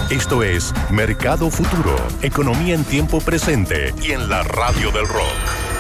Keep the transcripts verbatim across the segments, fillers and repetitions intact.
Esto es Mercado Futuro, economía en tiempo presente y en la radio del rock.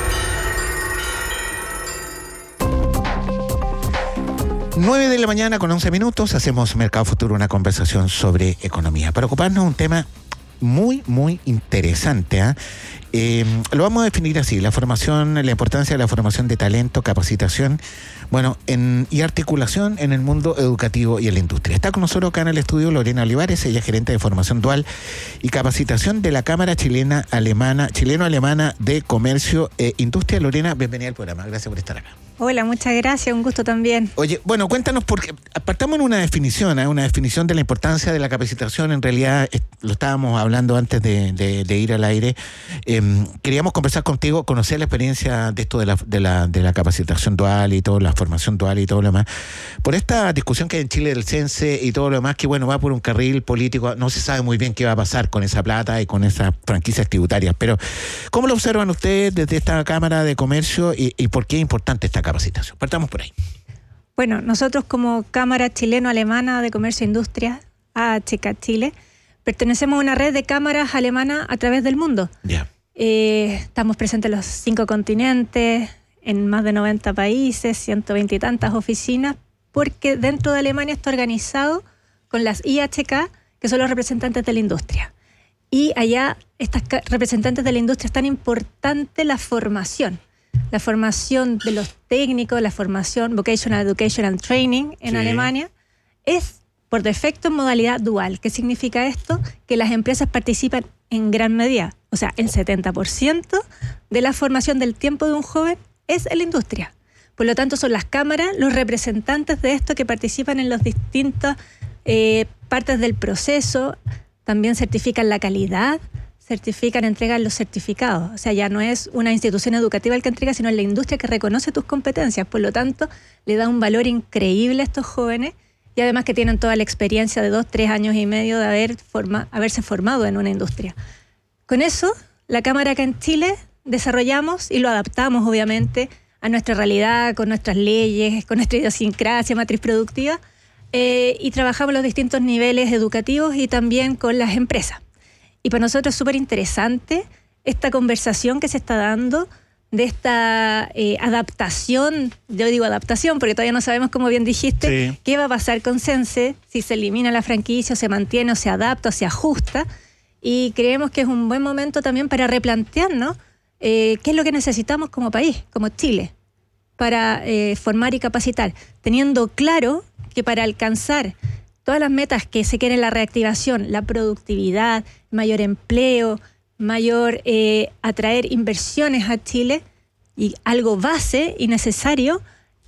nueve de la mañana con once minutos, hacemos Mercado Futuro, una conversación sobre economía. Para ocuparnos de un tema muy, muy interesante, ¿eh? Eh, lo vamos a definir así: la formación, la importancia de la formación de talento, capacitación, bueno, en, y articulación en el mundo educativo y en la industria. Está con nosotros acá en el estudio Lorena Olivares, ella es gerente de formación dual y capacitación de la Cámara Chilena Alemana, Chileno-Alemana de Comercio e Industria. Lorena, bienvenida al programa, gracias por estar acá. Hola, muchas gracias, un gusto también. Oye, bueno, cuéntanos, porque apartamos en una definición, ¿eh? una definición de la importancia de la capacitación. En realidad, eh, lo estábamos hablando antes de, de, de ir al aire. Eh, queríamos conversar contigo, conocer la experiencia de esto de la, de la, de la capacitación dual y todo, la formación dual y todo lo demás. Por esta discusión que hay en Chile del Cense y todo lo demás, que bueno, va por un carril político, no se sabe muy bien qué va a pasar con esa plata y con esas franquicias tributarias. Pero, ¿cómo lo observan ustedes desde esta Cámara de Comercio y, y por qué es importante esta capacitación? Partamos por ahí. Bueno, nosotros como Cámara Chileno-Alemana de Comercio e Industria, A H K Chile, pertenecemos a una red de cámaras alemanas a través del mundo. Ya. Yeah. Eh, estamos presentes en los cinco continentes, en más de noventa países, ciento veinte y tantas oficinas, porque dentro de Alemania está organizado con las I H K, que son los representantes de la industria. Y allá, estas representantes de la industria, es tan importante la formación. La formación de los técnicos, la formación Vocational Education and Training en sí. Alemania es por defecto en modalidad dual. ¿Qué significa esto? Que las empresas participan en gran medida. O sea, el setenta por ciento de la formación del tiempo de un joven es en la industria. Por lo tanto, son las cámaras los representantes de esto que participan en las distintas eh, partes del proceso. También certifican la calidad, certifican, entregan los certificados. O sea, ya no es una institución educativa el que entrega, sino es la industria que reconoce tus competencias. Por lo tanto, le da un valor increíble a estos jóvenes y además que tienen toda la experiencia de dos, tres años y medio de haber forma, haberse formado en una industria. Con eso, la Cámara acá en Chile desarrollamos y lo adaptamos, obviamente, a nuestra realidad, con nuestras leyes, con nuestra idiosincrasia, matriz productiva, eh, y trabajamos los distintos niveles educativos y también con las empresas. Y para nosotros es súper interesante esta conversación que se está dando de esta eh, adaptación, yo digo adaptación porque todavía no sabemos, como bien dijiste, sí. qué va a pasar con Cense, si se elimina la franquicia, o se mantiene, o se adapta, o se ajusta. Y creemos que es un buen momento también para replantearnos eh, qué es lo que necesitamos como país, como Chile, para eh, formar y capacitar, teniendo claro que para alcanzar todas las metas que se quieren, la reactivación, la productividad, mayor empleo, mayor eh, atraer inversiones a Chile, y algo base y necesario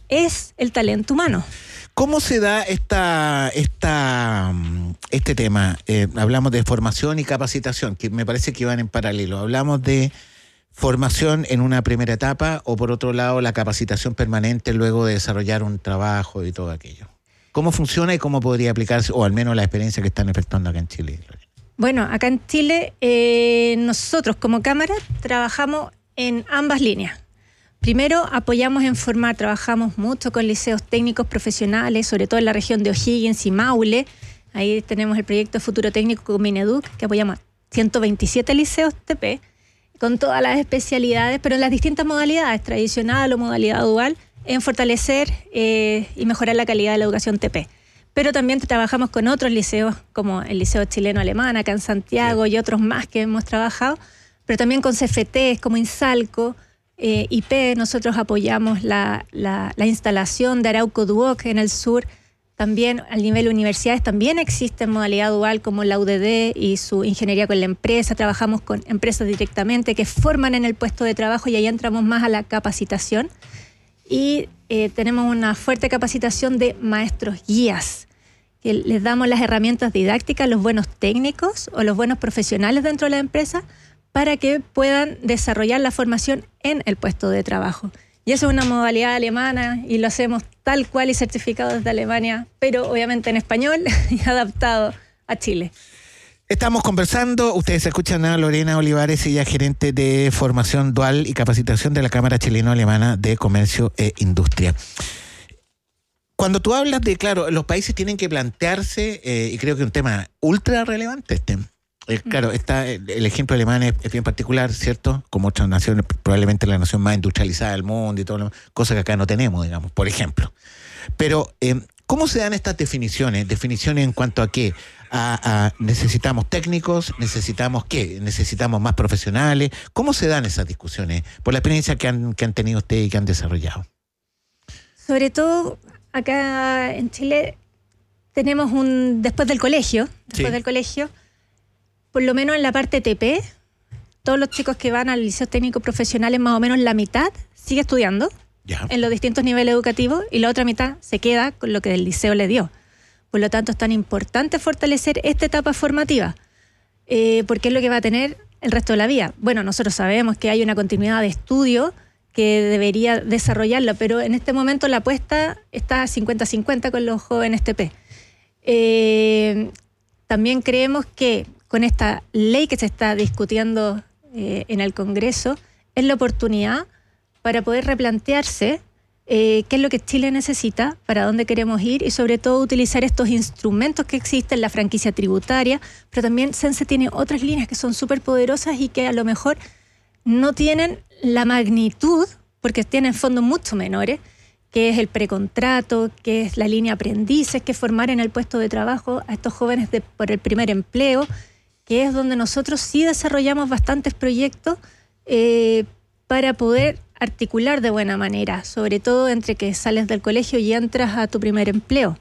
es el talento humano. ¿Cómo se da esta, esta, este tema? Eh, hablamos de formación y capacitación, que me parece que van en paralelo. Hablamos de formación en una primera etapa, o por otro lado la capacitación permanente luego de desarrollar un trabajo y todo aquello. ¿Cómo funciona y cómo podría aplicarse, o al menos la experiencia que están efectuando acá en Chile? Bueno, acá en Chile eh, nosotros como Cámara trabajamos en ambas líneas. Primero, apoyamos en formar, trabajamos mucho con liceos técnicos profesionales, sobre todo en la región de O'Higgins y Maule. Ahí tenemos el proyecto Futuro Técnico con Mineduc, que apoyamos a ciento veintisiete liceos T P, con todas las especialidades, pero en las distintas modalidades, tradicional o modalidad dual, en fortalecer eh, y mejorar la calidad de la educación T P. Pero también trabajamos con otros liceos, como el Liceo Chileno-Alemán, acá en Santiago, sí. y otros más que hemos trabajado, pero también con C F T, como Insalco, eh, I P. Nosotros apoyamos la, la, la instalación de Arauco Duoc en el sur. También al nivel de universidades también existe modalidad dual, como la U D D y su ingeniería con la empresa. Trabajamos con empresas directamente que forman en el puesto de trabajo, y ahí entramos más a la capacitación. Y eh, tenemos una fuerte capacitación de maestros guías, que les damos las herramientas didácticas, los buenos técnicos o los buenos profesionales dentro de la empresa para que puedan desarrollar la formación en el puesto de trabajo. Y eso es una modalidad alemana y lo hacemos tal cual y certificado desde Alemania, pero obviamente en español y adaptado a Chile. Estamos conversando, ustedes escuchan a Lorena Olivares, ella es gerente de formación dual y capacitación de la Cámara Chileno-Alemana de Comercio e Industria. cuando tú hablas de, claro, los países tienen que plantearse, eh, y creo que es un tema ultra relevante este. Eh, claro, está el ejemplo alemán es, es bien particular, ¿cierto? Como otras naciones, probablemente la nación más industrializada del mundo y todo lo demás, cosa que acá no tenemos, digamos, por ejemplo. Pero, eh, ¿cómo se dan estas definiciones? Definiciones en cuanto a qué? A, a necesitamos técnicos, necesitamos qué, necesitamos más profesionales. ¿Cómo se dan esas discusiones? Por la experiencia que han, que han tenido ustedes y que han desarrollado. Sobre todo acá en Chile tenemos un, después del colegio, después Sí. del colegio, por lo menos en la parte T P, todos los chicos que van al liceo técnico profesionales, más o menos la mitad sigue estudiando Ya. en los distintos niveles educativos y la otra mitad se queda con lo que el liceo le dio. Por lo tanto, es tan importante fortalecer esta etapa formativa, eh, porque es lo que va a tener el resto de la vida. Bueno, nosotros sabemos que hay una continuidad de estudio que debería desarrollarlo, pero en este momento la apuesta está cincuenta cincuenta con los jóvenes T P. Eh, también creemos que con esta ley que se está discutiendo eh, en el Congreso, es la oportunidad para poder replantearse eh, qué es lo que Chile necesita, para dónde queremos ir y sobre todo utilizar estos instrumentos que existen, la franquicia tributaria, pero también Sense tiene otras líneas que son súper poderosas y que a lo mejor no tienen la magnitud, porque tienen fondos mucho menores, que es el precontrato, que es la línea aprendices, que es formar en el puesto de trabajo a estos jóvenes de, por el primer empleo, que es donde nosotros sí desarrollamos bastantes proyectos eh, para poder articular de buena manera, sobre todo entre que sales del colegio y entras a tu primer empleo.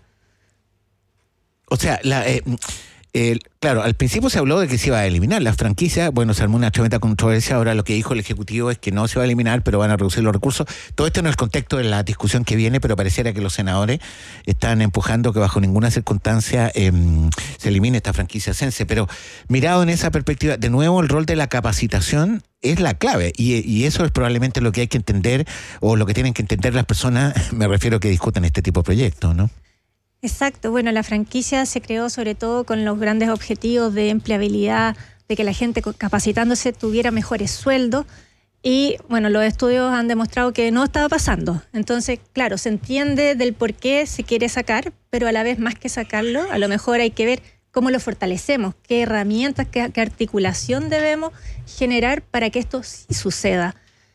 O sea, la, eh, eh, claro, al principio se habló de que se iba a eliminar las franquicias. Bueno, se armó una tremenda controversia. Ahora lo que dijo el Ejecutivo es que no se va a eliminar, pero van a reducir los recursos. Todo esto en el contexto de la discusión que viene, pero pareciera que los senadores están empujando que bajo ninguna circunstancia eh, se elimine esta franquicia Sense. Pero mirado en esa perspectiva, de nuevo el rol de la capacitación es la clave, y, y eso es probablemente lo que hay que entender, o lo que tienen que entender las personas, me refiero, que discutan este tipo de proyectos, ¿no? Exacto, bueno, la franquicia se creó sobre todo con los grandes objetivos de empleabilidad, de que la gente capacitándose tuviera mejores sueldos, y bueno, los estudios han demostrado que no estaba pasando. Entonces, claro, se entiende del por qué se quiere sacar, pero a la vez, más que sacarlo, a lo mejor hay que ver cómo lo fortalecemos, qué herramientas, qué, qué articulación debemos generar para que esto sí suceda.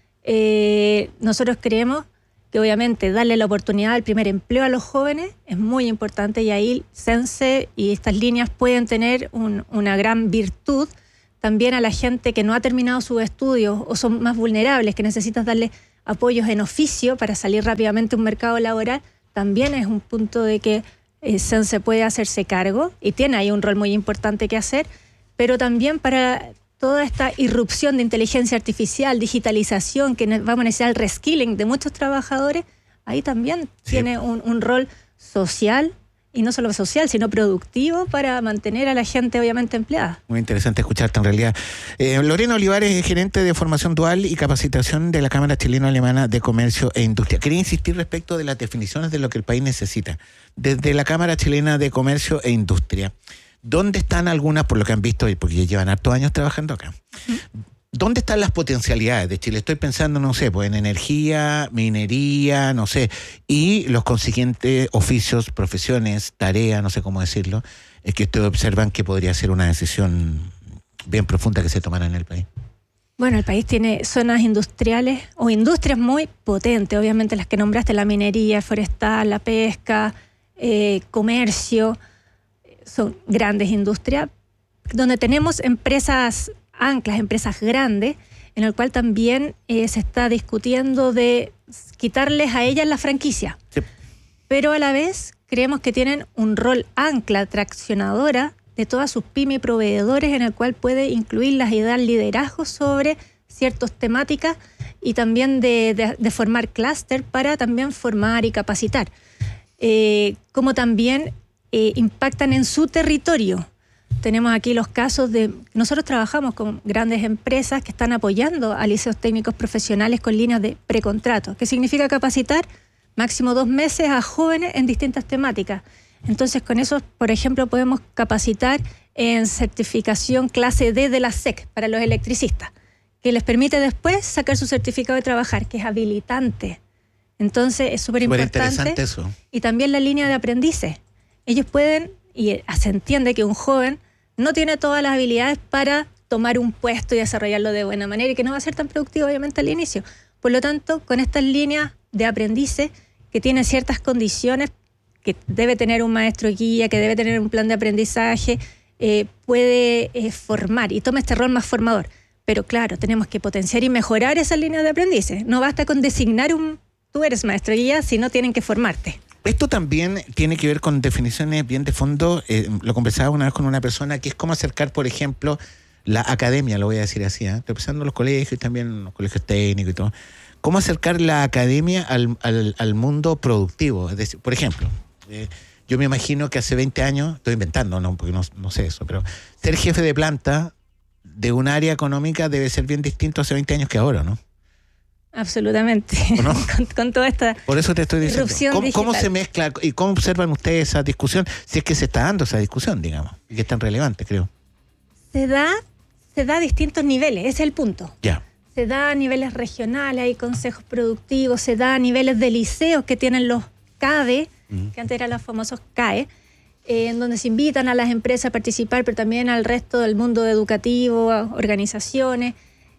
Eh, nosotros creemos que obviamente darle la oportunidad al primer empleo a los jóvenes es muy importante, y ahí Sense y estas líneas pueden tener un, una gran virtud. También a la gente que no ha terminado sus estudios o son más vulnerables, que necesitas darle apoyos en oficio para salir rápidamente a un mercado laboral, también es un punto de que eh, Sense puede hacerse cargo y tiene ahí un rol muy importante que hacer, pero también para toda esta irrupción de inteligencia artificial, digitalización, que vamos a necesitar el reskilling de muchos trabajadores, ahí también sí tiene un, un rol social, y no solo social, sino productivo, para mantener a la gente obviamente empleada. Muy interesante escucharte en realidad. Eh, Lorena Olivares es gerente de formación dual y capacitación de la Cámara Chileno-Alemana de Comercio e Industria. Quería insistir respecto de las definiciones de lo que el país necesita. Desde la Cámara Chilena de Comercio e Industria, ¿dónde están algunas, por lo que han visto, porque ya llevan hartos años trabajando acá? ¿Mm? ¿Dónde están las potencialidades de Chile? Estoy pensando, no sé, pues en energía, minería, no sé, y los consiguientes oficios, profesiones, tareas, no sé cómo decirlo, es que ustedes observan que podría ser una decisión bien profunda que se tomara en el país. Bueno, el país tiene zonas industriales o industrias muy potentes, obviamente las que nombraste, la minería, forestal, la pesca, eh, comercio, son grandes industrias, donde tenemos empresas anclas, empresas grandes, en el cual también eh, se está discutiendo de quitarles a ellas la franquicia. Sí. Pero a la vez creemos que tienen un rol ancla, traccionadora de todas sus pymes y proveedores, en el cual puede incluirlas y dar liderazgo sobre ciertas temáticas, y también de, de, de formar clúster para también formar y capacitar. Eh, como también eh, impactan en su territorio. Tenemos aquí los casos de... Nosotros trabajamos con grandes empresas que están apoyando a liceos técnicos profesionales con líneas de precontrato, que significa capacitar máximo dos meses a jóvenes en distintas temáticas. Entonces, con eso, por ejemplo, podemos capacitar en certificación clase D de la S E C para los electricistas, que les permite después sacar su certificado de trabajar, que es habilitante. Entonces es súper importante. interesante eso. Y también la línea de aprendices. Ellos pueden, y se entiende que un joven no tiene todas las habilidades para tomar un puesto y desarrollarlo de buena manera y que no va a ser tan productivo obviamente al inicio. Por lo tanto, con estas líneas de aprendices que tienen ciertas condiciones, que debe tener un maestro guía, que debe tener un plan de aprendizaje, eh, puede eh, formar y toma este rol más formador. Pero claro, tenemos que potenciar y mejorar esas líneas de aprendices. No basta con designar un, tú eres maestro guía, sino tienen que formarte. Esto también tiene que ver con definiciones bien de fondo. Eh, lo conversaba una vez con una persona, que es cómo acercar, por ejemplo, la academia, lo voy a decir así, ¿eh? Empezando los colegios y también los colegios técnicos y todo. ¿Cómo acercar la academia al, al, al mundo productivo? Es decir, por ejemplo, eh, yo me imagino que hace veinte años, estoy inventando, no, porque no, no sé eso, pero ser jefe de planta de un área económica debe ser bien distinto hace veinte años que ahora, ¿no? Absolutamente. ¿No? con, con toda esta Por eso te estoy diciendo. ¿Cómo, ¿Cómo se mezcla y cómo observan ustedes esa discusión? Si es que se está dando esa discusión, digamos, y que es tan relevante, creo. Se da, se da a distintos niveles, ese es el punto. Ya. Se da a niveles regionales, hay consejos productivos, se da a niveles de liceos que tienen los C A D E, uh-huh. que antes eran los famosos C A E, eh, en donde se invitan a las empresas a participar, pero también al resto del mundo educativo, a organizaciones.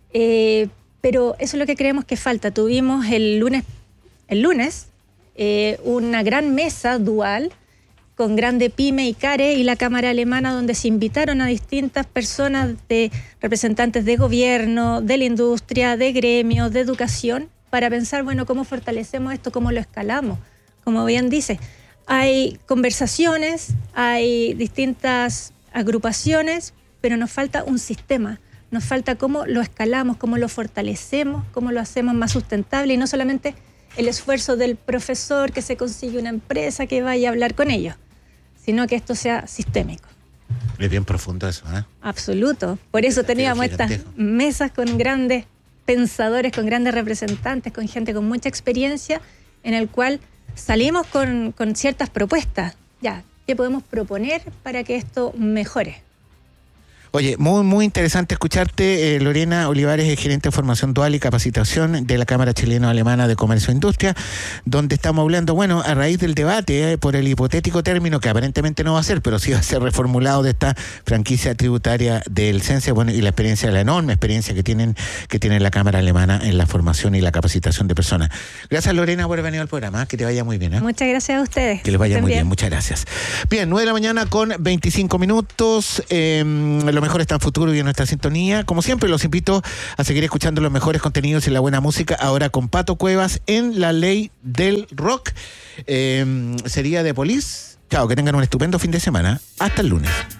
Eh, pero eso es lo que creemos que falta. Tuvimos el lunes, el lunes eh, una gran mesa dual con Grande Pyme y CARE y la Cámara Alemana, donde se invitaron a distintas personas, de representantes de gobierno, de la industria, de gremios, de educación, para pensar, bueno, cómo fortalecemos esto, cómo lo escalamos. Como bien dice, hay conversaciones, hay distintas agrupaciones, pero nos falta un sistema, nos falta cómo lo escalamos, cómo lo fortalecemos, cómo lo hacemos más sustentable, y no solamente el esfuerzo del profesor que se consigue una empresa que vaya a hablar con ellos, sino que esto sea sistémico. Es bien profundo eso, ¿eh? Absoluto. Por eso teníamos estas mesas con grandes pensadores, con grandes representantes, con gente con mucha experiencia, en el cual salimos con, con ciertas propuestas. Ya, ¿qué podemos proponer para que esto mejore? Oye, muy muy interesante escucharte. eh, Lorena Olivares es gerente de formación dual y capacitación de la Cámara Chileno-Alemana de Comercio e Industria, donde estamos hablando, bueno, a raíz del debate eh, por el hipotético término, que aparentemente no va a ser, pero sí va a ser reformulado, de esta franquicia tributaria del CENSE, bueno, y la experiencia, la enorme experiencia que tienen que tiene la Cámara Alemana en la formación y la capacitación de personas. Gracias, Lorena, por haber venido al programa. Que te vaya muy bien, ¿eh? Muchas gracias a ustedes. Que les vaya muy bien. bien, muchas gracias. Bien, nueve de la mañana con veinticinco minutos. Eh, lo mejor está en Futuro y en nuestra sintonía. Como siempre, los invito a seguir escuchando los mejores contenidos y la buena música, ahora con Pato Cuevas en La Ley del Rock. Eh, sería de Police. Chao, que tengan un estupendo fin de semana. Hasta el lunes.